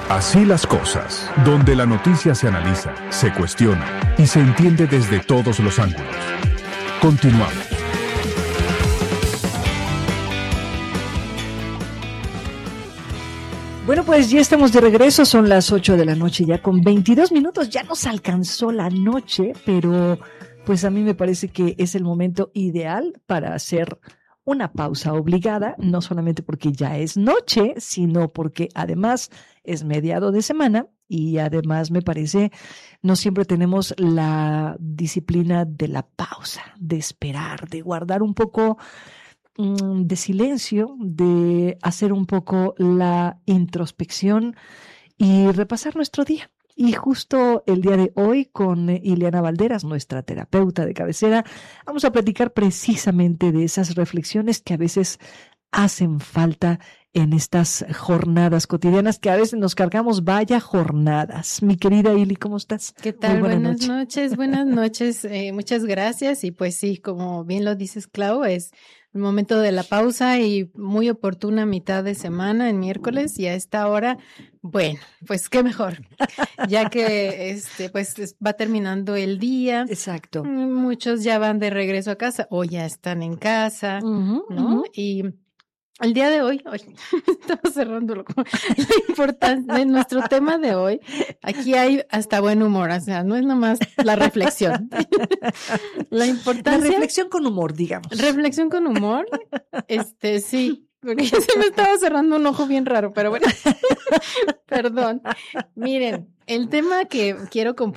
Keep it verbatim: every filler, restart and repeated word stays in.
Así las cosas, donde la noticia se analiza, se cuestiona y se entiende desde todos los ángulos. Continuamos. Bueno, pues ya estamos de regreso, son las ocho de la noche ya con veintidós minutos, ya nos alcanzó la noche, pero pues a mí me parece que es el momento ideal para hacer una pausa obligada, no solamente porque ya es noche, sino porque además es mediado de semana y además me parece no siempre tenemos la disciplina de la pausa, de esperar, de guardar un poco mm, de silencio, de hacer un poco la introspección y repasar nuestro día. Y justo el día de hoy con Ileana Valderas, nuestra terapeuta de cabecera, vamos a platicar precisamente de esas reflexiones que a veces hacen falta en estas jornadas cotidianas que a veces nos cargamos, vaya jornadas. Mi querida Ili, ¿cómo estás? ¿Qué tal? Muy buena buenas noche. noches, buenas noches. Eh, muchas gracias. Y pues sí, como bien lo dices, Clau, es el momento de la pausa y muy oportuna mitad de semana, en miércoles, y a esta hora, bueno, pues qué mejor, ya que este pues va terminando el día. Exacto. Muchos ya van de regreso a casa o ya están en casa, Uh-huh, ¿no? uh-huh. Y el día de hoy, hoy estamos cerrándolo, la importancia de nuestro tema de hoy, aquí hay hasta buen humor, o sea, no es nomás la reflexión. La importancia. La reflexión con humor, digamos. Reflexión con humor, este, sí, porque ya se me estaba cerrando un ojo bien raro, pero bueno, perdón. Miren, el tema que quiero compartir